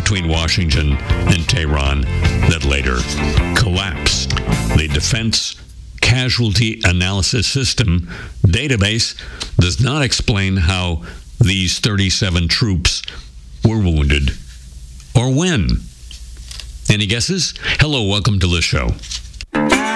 between Washington and Tehran that later collapsed. The Defense Casualty Analysis System database does not explain how these 37 troops were wounded or when. Any guesses? Hello, welcome to the show.